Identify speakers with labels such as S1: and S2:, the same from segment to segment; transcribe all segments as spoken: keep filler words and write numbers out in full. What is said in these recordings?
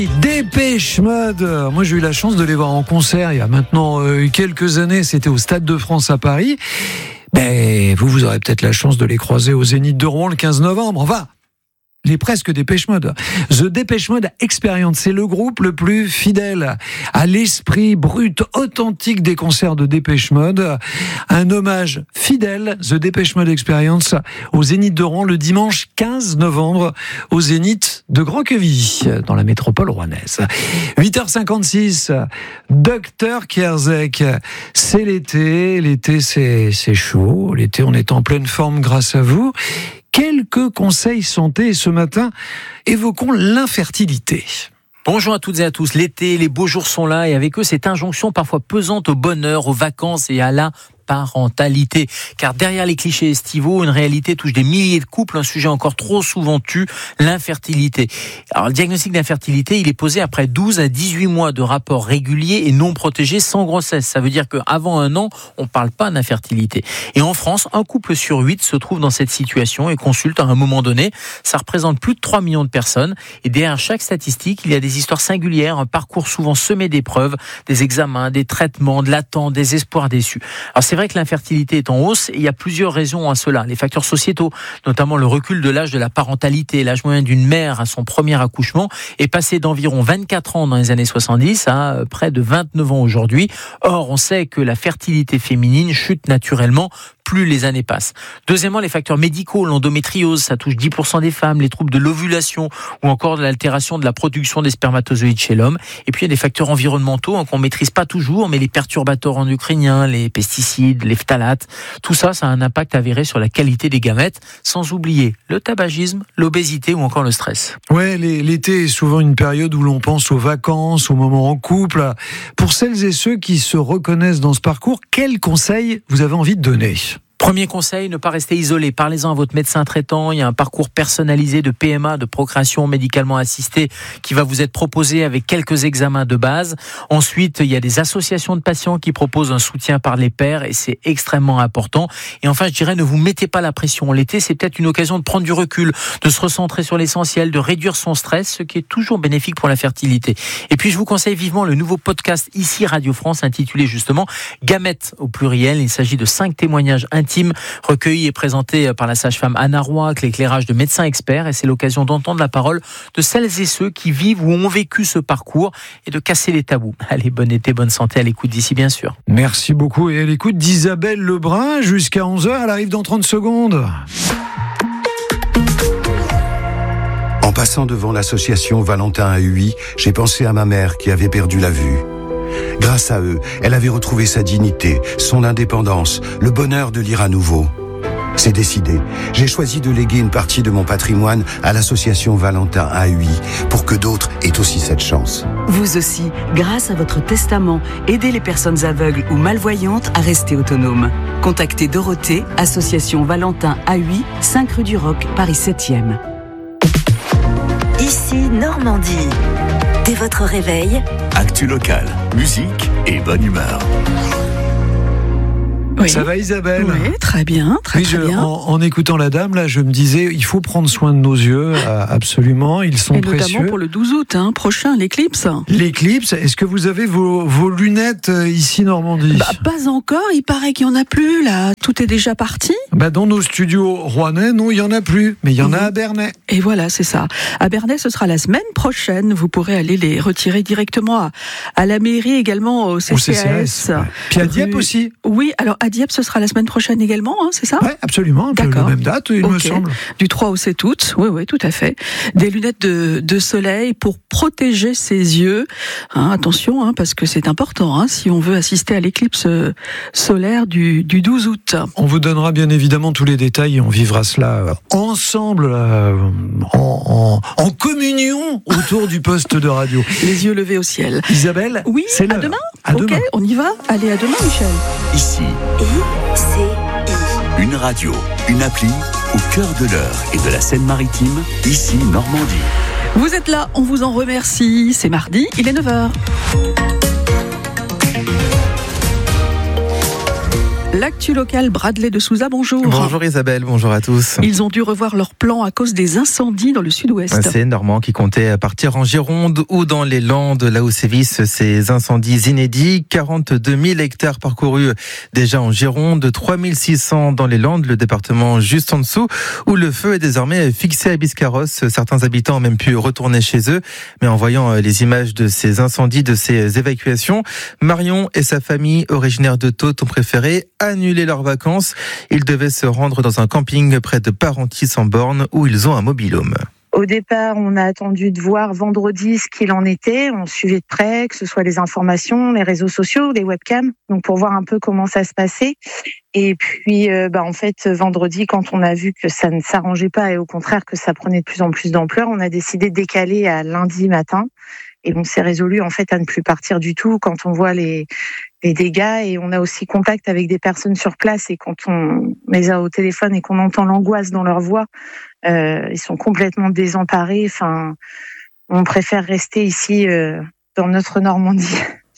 S1: Dépêche Mode, moi j'ai eu la chance de les voir en concert il y a maintenant euh, quelques années, c'était au Stade de France à Paris. Ben, vous, vous aurez peut-être la chance de les croiser au Zénith de Rouen le quinze novembre, enfin les presque Dépêche Mode. The Dépêche Mode Experience, c'est le groupe le plus fidèle à l'esprit brut, authentique des concerts de Dépêche Mode. Un hommage fidèle, The Dépêche Mode Experience, au Zénith de Rouen le dimanche quinze novembre, au Zénith de Grand-Quevilly, dans la métropole rouennaise. huit heures cinquante-six, Docteur Kierzek, c'est l'été, l'été c'est, c'est chaud, l'été on est en pleine forme grâce à vous. Quelques conseils santé ce matin, évoquons l'infertilité.
S2: Bonjour à toutes et à tous. L'été, les beaux jours sont là et avec eux cette injonction parfois pesante au bonheur, aux vacances et à la parentalité. Car derrière les clichés estivaux, une réalité touche des milliers de couples, un sujet encore trop souvent tu, l'infertilité. Alors le diagnostic d'infertilité, il est posé après douze à dix-huit mois de rapports réguliers et non protégés sans grossesse. Ça veut dire qu'avant un an, on ne parle pas d'infertilité. Et en France, un couple sur huit se trouve dans cette situation et consulte à un moment donné. Ça représente plus de trois millions de personnes. Et derrière chaque statistique, il y a des histoires singulières, un parcours souvent semé d'épreuves, des examens, des traitements, de l'attente, des espoirs déçus. Alors c'est vrai que l'infertilité est en hausse et il y a plusieurs raisons à cela. Les facteurs sociétaux, notamment le recul de l'âge de la parentalité. L'âge moyen d'une mère à son premier accouchement est passé d'environ vingt-quatre ans dans les années soixante-dix à près de vingt-neuf ans aujourd'hui. Or, on sait que la fertilité féminine chute naturellement plus les années passent. Deuxièmement, les facteurs médicaux, l'endométriose, ça touche dix pour cent des femmes, les troubles de l'ovulation ou encore de l'altération de la production des spermatozoïdes chez l'homme. Et puis il y a des facteurs environnementaux hein, qu'on ne maîtrise pas toujours, mais les perturbateurs endocriniens, les pesticides, les phtalates, tout ça, ça a un impact avéré sur la qualité des gamètes, sans oublier le tabagisme, l'obésité ou encore le stress.
S1: Ouais, l'été est souvent une période où l'on pense aux vacances, aux moments en couple. Pour celles et ceux qui se reconnaissent dans ce parcours, quels conseils vous avez envie de donner ?
S2: Premier conseil, ne pas rester isolé. Parlez-en à votre médecin traitant. Il y a un parcours personnalisé de P M A, de procréation médicalement assistée, qui va vous être proposé avec quelques examens de base. Ensuite, il y a des associations de patients qui proposent un soutien par les pairs et c'est extrêmement important. Et enfin, je dirais, ne vous mettez pas la pression. L'été, c'est peut-être une occasion de prendre du recul, de se recentrer sur l'essentiel, de réduire son stress, ce qui est toujours bénéfique pour la fertilité. Et puis, je vous conseille vivement le nouveau podcast ici Radio France, intitulé justement Gamètes au pluriel. Il s'agit de cinq témoignages intimes recueilli et présenté par la sage-femme Anna Roy, avec l'éclairage de médecins experts, et c'est l'occasion d'entendre la parole de celles et ceux qui vivent ou ont vécu ce parcours et de casser les tabous. Allez, bon été, bonne santé, à l'écoute d'ici bien sûr.
S1: Merci beaucoup et à l'écoute d'Isabelle Lebrun jusqu'à onze heures, elle arrive dans trente secondes.
S3: En passant devant l'association Valentin A U I, j'ai pensé à ma mère qui avait perdu la vue. Grâce à eux, elle avait retrouvé sa dignité, son indépendance, le bonheur de lire à nouveau. C'est décidé. J'ai choisi de léguer une partie de mon patrimoine à l'association Valentin A U I pour que d'autres aient aussi cette chance.
S4: Vous aussi, grâce à votre testament, aidez les personnes aveugles ou malvoyantes à rester autonomes. Contactez Dorothée, association Valentin A U I, cinq rue du Roc, Paris septième.
S5: Ici Normandie. Dès votre réveil,
S6: actu locale, musique et bonne humeur.
S1: Oui. Ça va Isabelle ?
S7: Oui, très bien, très,
S1: oui,
S7: très
S1: je,
S7: bien.
S1: En, en écoutant la dame, là, je me disais, il faut prendre soin de nos yeux, euh, absolument, ils sont
S7: et
S1: précieux.
S7: Et notamment pour le douze août, hein, prochain, l'éclipse.
S1: L'éclipse, est-ce que vous avez vos, vos lunettes euh, ici, Normandie ?
S7: Bah, pas encore, il paraît qu'il n'y en a plus, là, tout est déjà parti.
S1: Bah, dans nos studios rouennais, non, il n'y en a plus, mais il y en
S7: mmh.
S1: a à Bernay.
S7: Et voilà, c'est ça. À Bernay, ce sera la semaine prochaine, vous pourrez aller les retirer directement à, à la mairie, également au C C A S. Au C C A S ouais.
S1: Puis à Dieppe aussi.
S7: Oui, alors à Dieppe, ce sera la semaine prochaine également, hein, c'est ça ?
S1: Oui, absolument, la même date, il okay. me semble.
S7: Du trois au sept août, oui, oui, tout à fait. Des lunettes de, de soleil pour protéger ses yeux. Hein, attention, hein, parce que c'est important, hein, si on veut assister à l'éclipse solaire du, du douze août.
S1: On vous donnera bien évidemment tous les détails et on vivra cela ensemble, euh, en, en, en communion autour du poste de radio.
S7: Les yeux levés au ciel.
S1: Isabelle,
S7: oui,
S1: c'est
S7: à
S1: l'heure.
S7: demain.
S1: À
S7: ok,
S1: demain.
S7: On y va. Allez, à demain, Michel.
S6: Ici,
S5: I C I.
S6: Une radio, une appli au cœur de l'heure et de la Seine-Maritime, ici Normandie.
S7: Vous êtes là, on vous en remercie. C'est mardi, il est neuf heures. L'actu locale, Bradley de Souza, bonjour.
S8: Bonjour Isabelle, bonjour à tous.
S7: Ils ont dû revoir leur plan à cause des incendies dans le sud-ouest.
S8: C'est Normand qui comptait partir en Gironde ou dans les Landes, là où sévissent ces incendies inédits. quarante-deux mille hectares parcourus déjà en Gironde, trois mille six cents dans les Landes, le département juste en dessous, où le feu est désormais fixé à Biscarrosse. Certains habitants ont même pu retourner chez eux. Mais en voyant les images de ces incendies, de ces évacuations, Marion et sa famille originaire de Taute ont préféré annuler leurs vacances. Ils devaient se rendre dans un camping près de Parentis-en-Born où ils ont un mobil-home.
S9: Au départ, on a attendu de voir vendredi ce qu'il en était. On suivait de près, que ce soit les informations, les réseaux sociaux, les webcams, donc pour voir un peu comment ça se passait. Et puis, euh, bah en fait, vendredi, quand on a vu que ça ne s'arrangeait pas et au contraire que ça prenait de plus en plus d'ampleur, on a décidé de décaler à lundi matin. Et on s'est résolu en fait à ne plus partir du tout quand on voit les les dégâts, et on a aussi contact avec des personnes sur place, et quand on les a au téléphone et qu'on entend l'angoisse dans leur voix, euh, ils sont complètement désemparés. Enfin, on préfère rester ici euh, dans notre Normandie.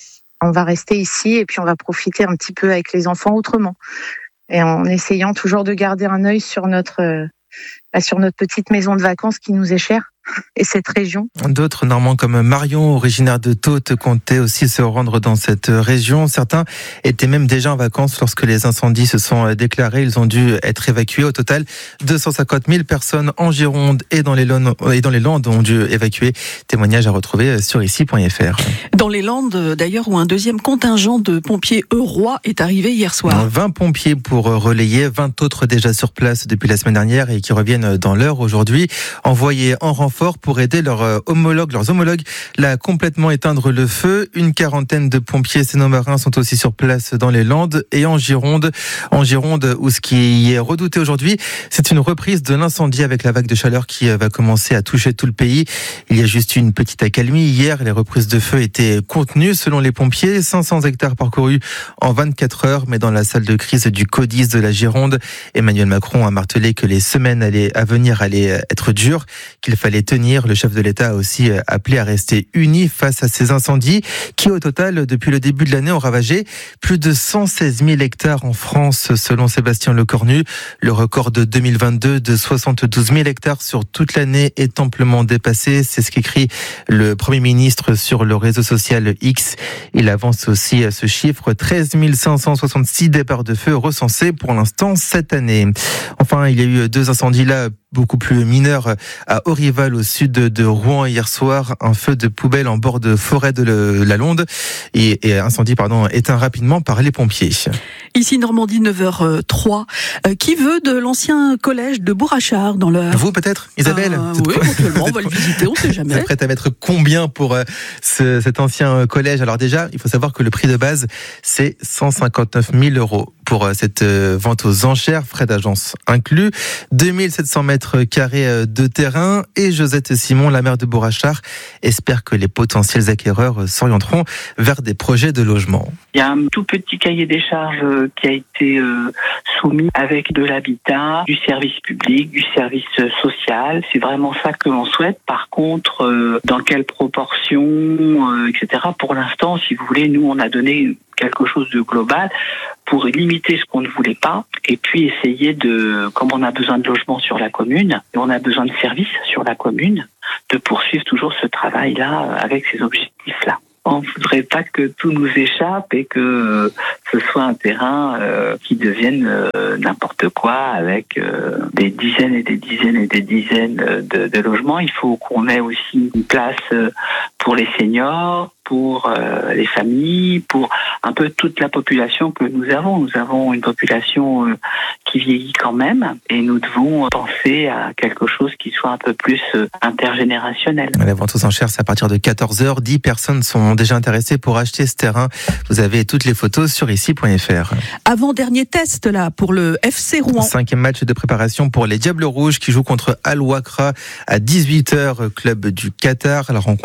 S9: On va rester ici et puis on va profiter un petit peu avec les enfants autrement, et en essayant toujours de garder un œil sur notre euh, sur notre petite maison de vacances qui nous est chère, et cette région.
S8: D'autres Normands comme Marion, originaire de Taute, comptaient aussi se rendre dans cette région. Certains étaient même déjà en vacances lorsque les incendies se sont déclarés. Ils ont dû être évacués. Au total, deux cent cinquante mille personnes en Gironde et dans les Landes, et dans les Landes ont dû évacuer. Témoignage à retrouver sur ici point f r.
S7: Dans les Landes, d'ailleurs, où un deuxième contingent de pompiers eurois est arrivé hier soir.
S8: vingt pompiers pour relayer, vingt autres déjà sur place depuis la semaine dernière et qui reviennent dans l'heure aujourd'hui, envoyés en renfort pour aider leurs homologues, leurs homologues là, à complètement éteindre le feu. Une quarantaine de pompiers sénomarins sont aussi sur place dans les Landes et en Gironde. En Gironde, où ce qui est redouté aujourd'hui, c'est une reprise de l'incendie avec la vague de chaleur qui va commencer à toucher tout le pays. Il y a juste une petite accalmie. Hier, les reprises de feu étaient contenues selon les pompiers. cinq cents hectares parcourus en vingt-quatre heures, mais dans la salle de crise du Codis de la Gironde, Emmanuel Macron a martelé que les semaines allaient, à venir allaient être dures, qu'il fallait tenir. Le chef de l'État a aussi appelé à rester unis face à ces incendies qui, au total, depuis le début de l'année, ont ravagé plus de cent seize mille hectares en France, selon Sébastien Lecornu. Le record de deux mille vingt-deux de soixante-douze mille hectares sur toute l'année est amplement dépassé. C'est ce qu'écrit le Premier ministre sur le réseau social X. Il avance aussi ce chiffre, treize mille cinq cent soixante-six départs de feu recensés pour l'instant cette année. Enfin, il y a eu deux incendies là, beaucoup plus mineurs, à Orival, au sud de Rouen hier soir. Un feu de poubelle en bord de forêt de la Londe et, et incendie pardon, éteint rapidement par les pompiers.
S7: Ici Normandie, neuf heures zéro trois. Euh, qui veut de l'ancien collège de Bourrachard dans l'heure?
S8: Vous peut-être, Isabelle?
S7: euh, Oui, éventuellement, on va le visiter, on ne sait jamais.
S8: Vous êtes prête à mettre combien pour euh, ce, cet ancien collège? Alors déjà, il faut savoir que le prix de base, c'est cent cinquante-neuf mille euros pour euh, cette euh, vente aux enchères, frais d'agence inclus. deux mille sept cents mètres carrés de terrain, et Josette Simon, la maire de Bourrachard, espère que les potentiels acquéreurs s'orienteront vers des projets de logement.
S10: Il y a un tout petit cahier des charges qui a été euh, soumis avec de l'habitat, du service public, du service social. C'est vraiment ça que l'on souhaite. Par contre, euh, dans quelle proportion, euh, et cetera. Pour l'instant, si vous voulez, nous, on a donné quelque chose de global pour limiter ce qu'on ne voulait pas, et puis essayer de, comme on a besoin de logements sur la commune, et on a besoin de services sur la commune, de poursuivre toujours ce travail-là avec ces objectifs-là. On ne voudrait pas que tout nous échappe et que ce soit un terrain euh, qui devienne euh, n'importe quoi avec euh, des dizaines et des dizaines et des dizaines de, de logements. Il faut qu'on ait aussi une place pour les seniors, pour euh, les familles, pour un peu toute la population que nous avons. Nous avons une population euh, qui vieillit quand même, et nous devons penser à quelque chose qui soit un peu plus euh, intergénérationnel.
S8: La vente aux enchères, c'est à partir de quatorze heures. dix personnes sont déjà intéressées pour acheter ce terrain. Vous avez toutes les photos sur ici point f r.
S7: Avant-dernier test là pour le F C Rouen.
S8: Cinquième match de préparation pour les Diables Rouges qui jouent contre Al Wakra à dix-huit heures, club du Qatar. La rencontre se déroule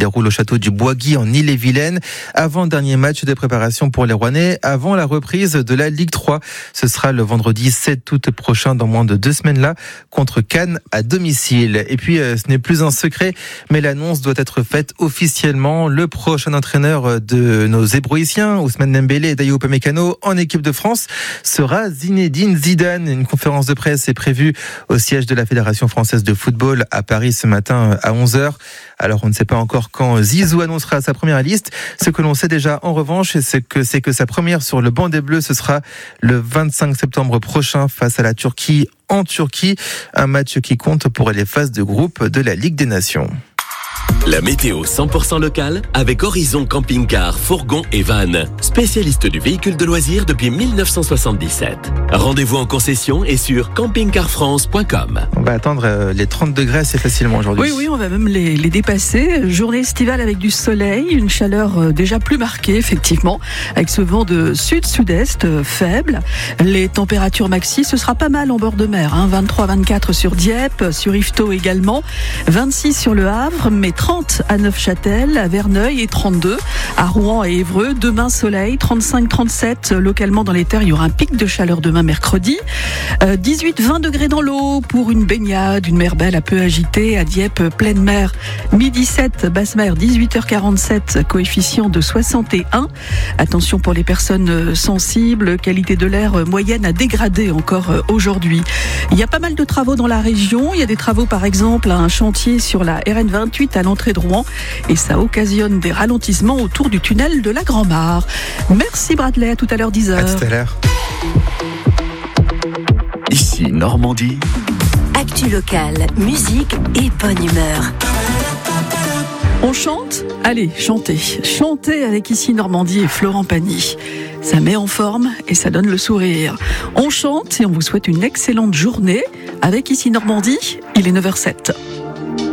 S8: déroule au château du Bois-Guy en Ille-et-Vilaine. Avant-dernier match de préparation pour les Rouennais avant la reprise de la Ligue trois. Ce sera le vendredi sept août prochain, dans moins de deux semaines là, contre Cannes à domicile. Et puis, euh, ce n'est plus un secret, mais l'annonce doit être faite officiellement. Le prochain entraîneur de nos Hébroïciens, Ousmane Dembélé et Dayot Upamecano, en équipe de France, sera Zinedine Zidane. Une conférence de presse est prévue au siège de la Fédération française de football à Paris ce matin à onze heures. Alors, on ne sait pas encore quand Zizou annoncera sa première liste. Ce que l'on sait déjà, en revanche, c'est que, c'est que sa première sur le banc des Bleus, ce sera le vingt-cinq septembre prochain face à la Turquie en Turquie. Un match qui compte pour les phases de groupe de la Ligue des Nations.
S11: La météo cent pour cent locale avec Horizon Camping-Car, Fourgon et Van, spécialiste du véhicule de loisirs depuis dix-neuf cent soixante-dix-sept. Rendez-vous en concession et sur camping car france point com.
S8: On va attendre les trente degrés assez facilement aujourd'hui.
S7: Oui, oui, on va même les, les dépasser. Journée estivale avec du soleil, une chaleur déjà plus marquée, effectivement, avec ce vent de sud-sud-est faible. Les températures maxi, ce sera pas mal en bord de mer, hein, vingt-trois vingt-quatre sur Dieppe, sur Yvetot également, vingt-six sur Le Havre, mais trente à Neufchâtel, à Verneuil et trente-deux à Rouen et Évreux. Demain, soleil, trente-cinq trente-sept localement dans les terres. Il y aura un pic de chaleur demain mercredi. Euh, dix-huit vingt degrés dans l'eau pour une baignade, une mer belle un peu agitée. À Dieppe, pleine mer, midi sept, basse mer, dix-huit heures quarante-sept, coefficient de soixante et un. Attention pour les personnes sensibles, qualité de l'air moyenne à dégrader encore aujourd'hui. Il y a pas mal de travaux dans la région. Il y a des travaux par exemple à un chantier sur la R N vingt-huit à l'entrée de Rouen et ça occasionne des ralentissements autour du tunnel de la Grand-Mare. Merci Bradley, à tout à l'heure dix heures.
S8: À tout à l'heure.
S6: Ici Normandie.
S5: Actu locale, musique et bonne humeur.
S7: On chante ? Allez, chantez. Chantez avec Ici Normandie et Florent Pagny. Ça met en forme et ça donne le sourire. On chante et on vous souhaite une excellente journée avec Ici Normandie. Il est neuf heures zéro sept.